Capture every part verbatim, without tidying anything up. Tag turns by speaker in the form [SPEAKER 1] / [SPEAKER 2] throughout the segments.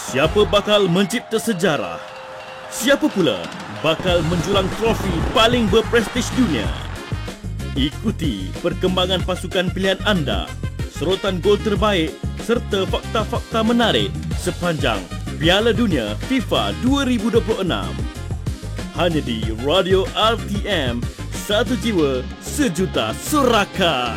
[SPEAKER 1] Siapa bakal mencipta sejarah? Siapa pula bakal menjulang trofi paling berprestij dunia? Ikuti perkembangan pasukan pilihan anda, serotan gol terbaik serta fakta-fakta menarik sepanjang Piala Dunia FIFA dua ribu dua puluh enam. Hanya di Radio R T M, satu jiwa, sejuta sorakan.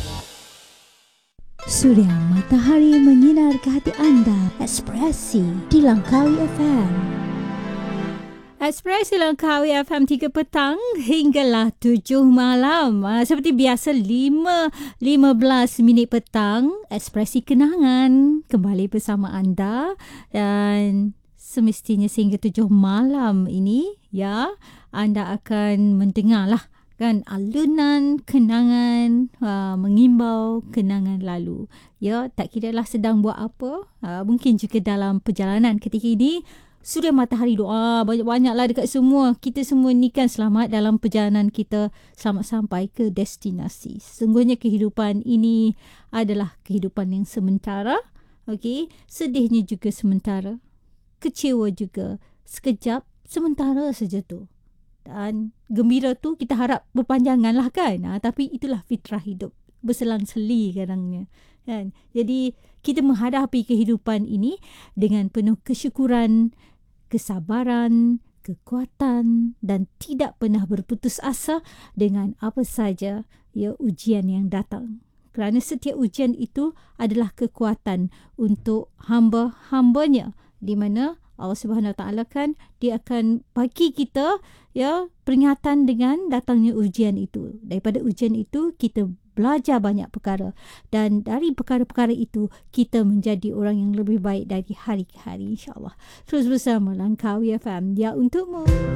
[SPEAKER 2] Suria matahari menyinar ke hati anda. Ekspresi di Langkawi F M. Ekspresi Langkawi F M tiga petang hinggalah tujuh malam. Uh, seperti biasa lima lima belas minit petang. Ekspresi kenangan kembali bersama anda. Dan semestinya sehingga tujuh malam ini, ya, anda akan mendengarlah kan alunan kenangan, uh, mengimbau kenangan lalu. Ya, tak kira lah sedang buat apa, uh, mungkin juga dalam perjalanan ketika ini. Suria matahari doa banyak-banyaklah dekat semua. Kita semua ni kan selamat dalam perjalanan kita, selamat sampai ke destinasi. Sesungguhnya kehidupan ini adalah kehidupan yang sementara. Okey, sedihnya juga sementara, kecewa juga sekejap, sementara saja tu. Dan gembira tu kita harap berpanjangan lah kan. Ha, tapi itulah fitrah hidup. Berselang-seli kadangnya. Kan? Jadi kita menghadapi kehidupan ini dengan penuh kesyukuran, kesabaran, kekuatan dan tidak pernah berputus asa dengan apa saja ya ujian yang datang. Kerana setiap ujian itu adalah kekuatan untuk hamba-hambanya, di mana Allah Subhanahu Wa Taala kan dia akan bagi kita ya peringatan dengan datangnya ujian itu. Daripada ujian itu kita belajar banyak perkara, dan dari perkara-perkara itu kita menjadi orang yang lebih baik dari hari ke hari, insya-Allah. Terus bersama Langkawi F M, dia untukmu.